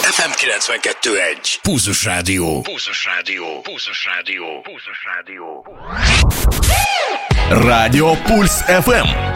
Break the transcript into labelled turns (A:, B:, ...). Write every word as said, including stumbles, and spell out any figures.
A: ef em kilencvenkettő egy. Pulzus Rádió. Pulzus Rádió. Pulzus Rádió. Pulzus Rádió.
B: Rádió Пульс эф эм.